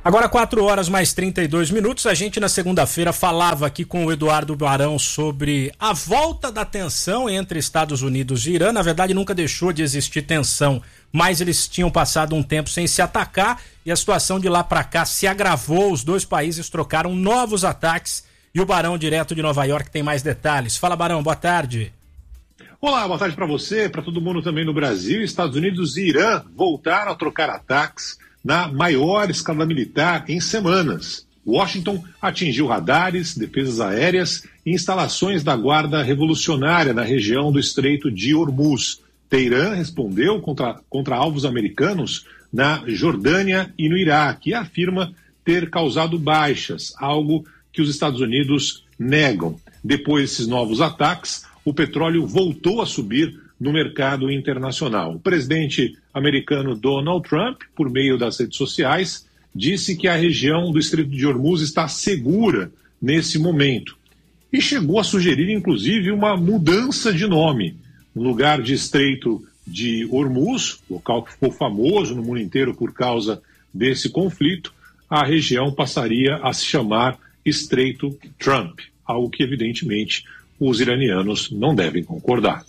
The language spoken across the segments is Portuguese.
Agora 4 horas mais 32 minutos, a gente na segunda-feira falava aqui com o Eduardo Barão sobre a volta da tensão entre Estados Unidos e Irã. Na verdade nunca deixou de existir tensão, mas eles tinham passado um tempo sem se atacar e a situação de lá para cá se agravou, os dois países trocaram novos ataques e o Barão direto de Nova York tem mais detalhes. Fala Barão, boa tarde. Olá, boa tarde para você, para todo mundo também no Brasil. Estados Unidos e Irã voltaram a trocar ataques na maior escala militar em semanas. Washington atingiu radares, defesas aéreas e instalações da Guarda Revolucionária na região do Estreito de Hormuz. Teherã respondeu contra alvos americanos na Jordânia e no Iraque e afirma ter causado baixas, algo que os Estados Unidos negam. Depois desses novos ataques, o petróleo voltou a subir no mercado internacional. O presidente americano Donald Trump, por meio das redes sociais, disse que a região do Estreito de Hormuz está segura nesse momento e chegou a sugerir, inclusive, uma mudança de nome. No lugar de Estreito de Hormuz, local que ficou famoso no mundo inteiro por causa desse conflito, a região passaria a se chamar Estreito Trump, algo que, evidentemente, os iranianos não devem concordar.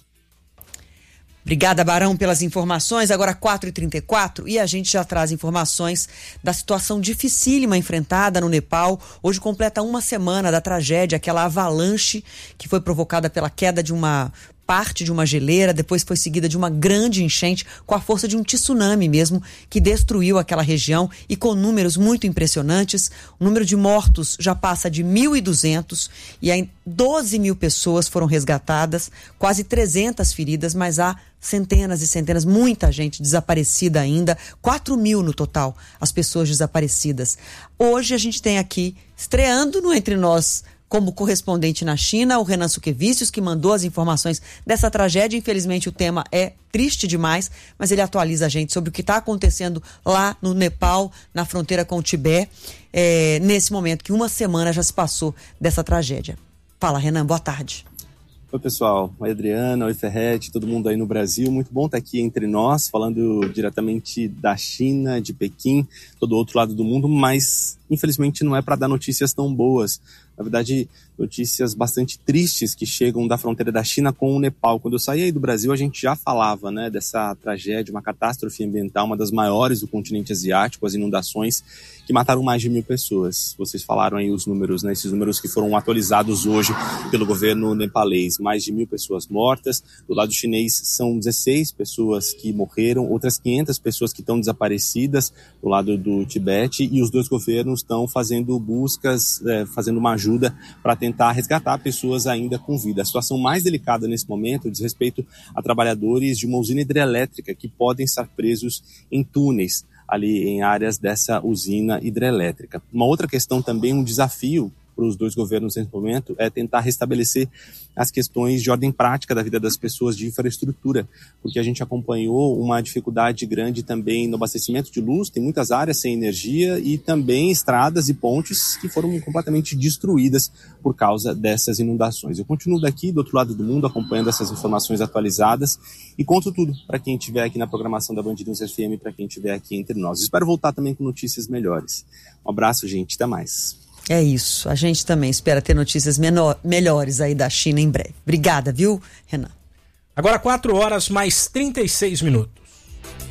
Obrigada, Barão, pelas informações. Agora 4h34 e a gente já traz informações da situação dificílima enfrentada no Nepal. Hoje completa uma semana da tragédia, aquela avalanche que foi provocada pela queda de uma parte de uma geleira, depois foi seguida de uma grande enchente com a força de um tsunami mesmo, que destruiu aquela região e com números muito impressionantes. O número de mortos já passa de 1.200 e aí 12 mil pessoas foram resgatadas, quase 300 feridas, mas há centenas e centenas, muita gente desaparecida ainda, 4 mil no total, as pessoas desaparecidas. Hoje a gente tem aqui, estreando no Entre Nós, como correspondente na China, o Renan Suquevicius, que mandou as informações dessa tragédia. Infelizmente o tema é triste demais, mas ele atualiza a gente sobre o que está acontecendo lá no Nepal, na fronteira com o Tibete, nesse momento que uma semana já se passou dessa tragédia. Fala, Renan, boa tarde. Oi, pessoal. Oi, Adriana. Oi, Ferretti. Todo mundo aí no Brasil. Muito bom estar aqui entre nós, falando diretamente da China, de Pequim, todo outro lado do mundo, mas infelizmente não é para dar notícias tão boas. Na verdade, notícias bastante tristes que chegam da fronteira da China com o Nepal. Quando eu saí aí do Brasil, a gente já falava, né, dessa tragédia, uma catástrofe ambiental, uma das maiores do continente asiático, as inundações que mataram mais de 1.000 pessoas. Vocês falaram aí os números, né, esses números que foram atualizados hoje pelo governo nepalês. Mais de 1.000 pessoas mortas. Do lado chinês são 16 pessoas que morreram, outras 500 pessoas que estão desaparecidas do lado do Tibete, e os dois governos estão fazendo buscas, fazendo uma ajuda para tentar resgatar pessoas ainda com vida. A situação mais delicada nesse momento diz respeito a trabalhadores de uma usina hidrelétrica que podem estar presos em túneis ali em áreas dessa usina hidrelétrica. Uma outra questão também, um desafio para os dois governos nesse momento, é tentar restabelecer as questões de ordem prática da vida das pessoas, de infraestrutura, porque a gente acompanhou uma dificuldade grande também no abastecimento de luz, tem muitas áreas sem energia e também estradas e pontes que foram completamente destruídas por causa dessas inundações. Eu continuo daqui, do outro lado do mundo, acompanhando essas informações atualizadas e conto tudo para quem estiver aqui na programação da Band News FM, para quem estiver aqui entre nós. Espero voltar também com notícias melhores. Um abraço, gente. Até mais. É isso, a gente também espera ter notícias melhores aí da China em breve. Obrigada, viu, Renan? Agora 4 horas mais 36 minutos.